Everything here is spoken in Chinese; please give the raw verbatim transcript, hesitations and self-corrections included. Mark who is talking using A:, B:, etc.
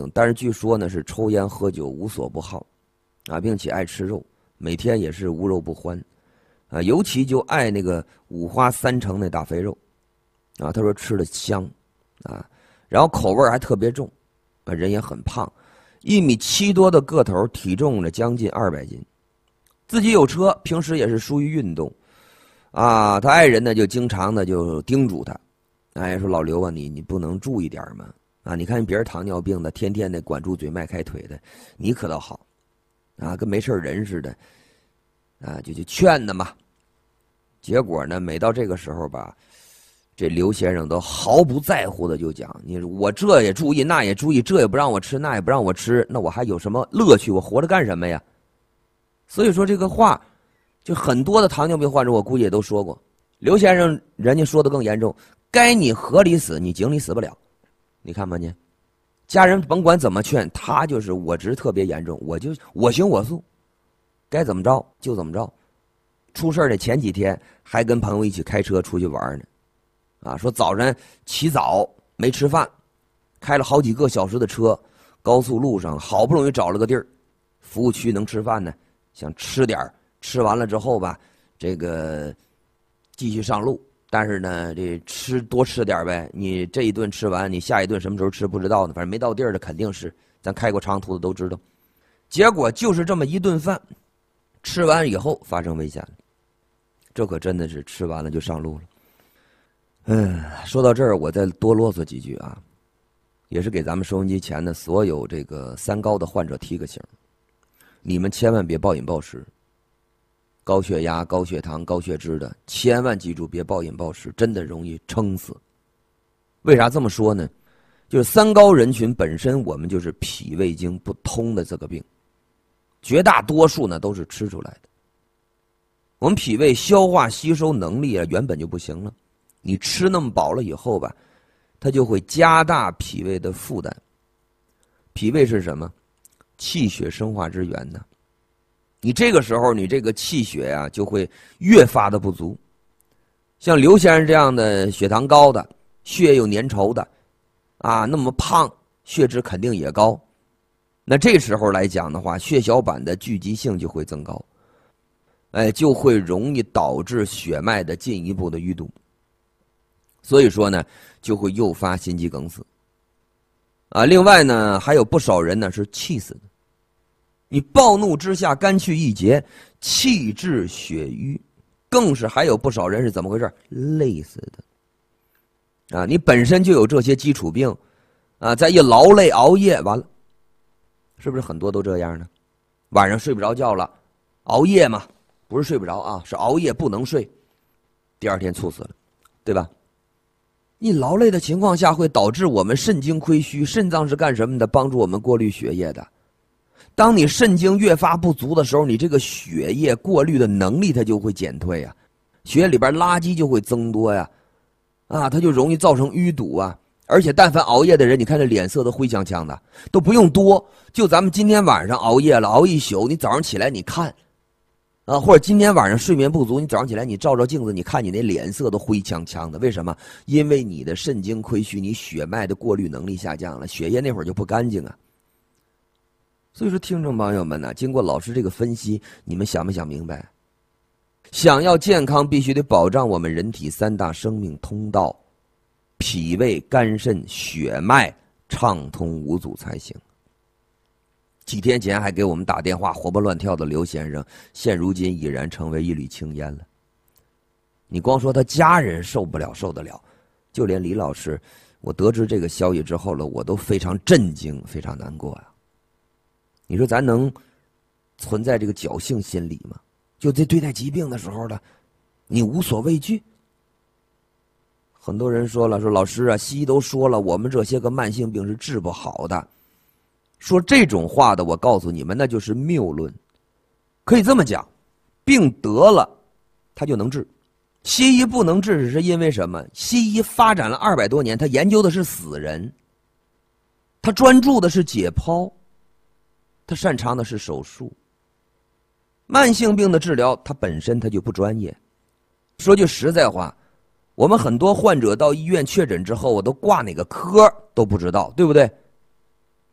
A: 但是据说呢是抽烟喝酒无所不好，啊，并且爱吃肉，每天也是无肉不欢，啊，尤其就爱那个五花三成那大肥肉，啊，他说吃的香，啊，然后口味还特别重，啊，人也很胖，一米七多的个头，体重呢将近二百斤，自己有车，平时也是疏于运动，啊，他爱人呢就经常的就叮嘱他，哎，说老刘啊，你你不能注意点吗？啊，你看别人糖尿病的，天天的管住嘴迈开腿的，你可倒好，啊，跟没事人似的，啊，就就劝他嘛。结果呢，每到这个时候吧，这刘先生都毫不在乎的就讲：“你我这也注意，那也注意，这也不让我吃，那也不让我吃，那我还有什么乐趣？我活着干什么呀？”所以说这个话，就很多的糖尿病患者，我估计也都说过。刘先生人家说的更严重，该你河里死，你井里死不了。你看吧你，家人甭管怎么劝，他就是我执特别严重，我就我行我素，该怎么着就怎么着。出事的前几天还跟朋友一起开车出去玩呢，啊，说早晨起早没吃饭，开了好几个小时的车，高速路上好不容易找了个地儿，服务区能吃饭呢，想吃点吃完了之后吧，这个继续上路。但是呢，这吃多吃点呗，你这一顿吃完，你下一顿什么时候吃不知道呢，反正没到地儿的肯定是，咱开过长途的都知道。结果就是这么一顿饭，吃完以后发生危险了，这可真的是吃完了就上路了。嗯，说到这儿，我再多啰嗦几句啊，也是给咱们收音机前的所有这个三高的患者提个醒，你们千万别暴饮暴食。高血压、高血糖、高血脂的，千万记住别暴饮暴食，真的容易撑死。为啥这么说呢？就是三高人群本身，我们就是脾胃经不通的这个病，绝大多数呢都是吃出来的。我们脾胃消化吸收能力啊原本就不行了，你吃那么饱了以后吧，它就会加大脾胃的负担。脾胃是什么？气血生化之源呢。你这个时候，你这个气血呀、啊、就会越发的不足。像刘先生这样的血糖高的，血又粘稠的，啊，那么胖，血脂肯定也高。那这时候来讲的话，血小板的聚集性就会增高，哎，就会容易导致血脉的进一步的淤堵。所以说呢，就会诱发心肌梗死。啊，另外呢，还有不少人呢是气死的。你暴怒之下肝气郁结，气滞血瘀，更是还有不少人是怎么回事？累死的。啊，你本身就有这些基础病，啊，再一劳累熬夜，完了，是不是很多都这样呢？晚上睡不着觉了，熬夜嘛，不是睡不着啊，是熬夜不能睡，第二天猝死了，对吧？你劳累的情况下会导致我们肾精亏虚，肾脏是干什么的？帮助我们过滤血液的。当你肾精越发不足的时候，你这个血液过滤的能力它就会减退啊，血液里边垃圾就会增多呀，啊，它就容易造成淤堵啊。而且但凡熬夜的人，你看这脸色都灰呛呛的，都不用多，就咱们今天晚上熬夜了，熬一宿，你早上起来你看，啊，或者今天晚上睡眠不足，你早上起来你照照镜子，你看你那脸色都灰呛呛的，为什么？因为你的肾精亏虚，你血脉的过滤能力下降了，血液那会儿就不干净啊。所以说，听众朋友们呢、啊，经过老师这个分析，你们想没想明白？想要健康，必须得保障我们人体三大生命通道：脾胃、肝肾、血脉畅通无阻才行。几天前还给我们打电话，活蹦乱跳的刘先生，现如今已然成为一缕青烟了。你光说他家人受不了，受得了，就连李老师，我得知这个消息之后了，我都非常震惊，非常难过啊。你说咱能存在这个侥幸心理吗？就在对待疾病的时候了，你无所畏惧。很多人说了，说老师啊，西医都说了，我们这些个慢性病是治不好的。说这种话的，我告诉你们，那就是谬论。可以这么讲，病得了，它就能治。西医不能治是因为什么？西医发展了二百多年，他研究的是死人，他专注的是解剖。他擅长的是手术。慢性病的治疗，它本身它就不专业。说句实在话，我们很多患者到医院确诊之后，我都挂哪个科都不知道，对不对？